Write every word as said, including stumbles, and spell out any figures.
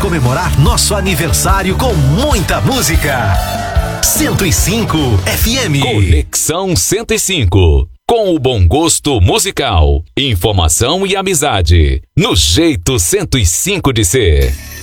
comemorar nosso aniversário com muita música. cento e cinco F M. Conexão cento e cinco. Com o bom gosto musical, informação e amizade. No jeito cento e cinco de ser.